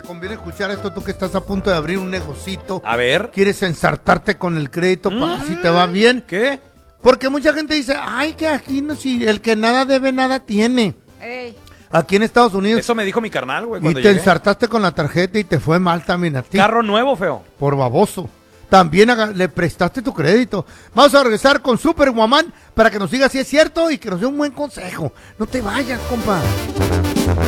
conviene escuchar esto, tú que estás a punto de abrir un negocito. A ver. ¿Quieres ensartarte con el crédito para si te va bien? ¿Qué? Porque mucha gente dice, ay, que aquí no, si el que nada debe, nada tiene. Ey. Aquí en Estados Unidos. Eso me dijo mi carnal, güey, Y cuando te llegué. ensartaste con la tarjeta y te fue mal también a ti. Carro nuevo, feo. Por baboso. También le prestaste tu crédito. Vamos a regresar con Superwoman para que nos diga si es cierto y que nos dé un buen consejo. No te vayas, compa.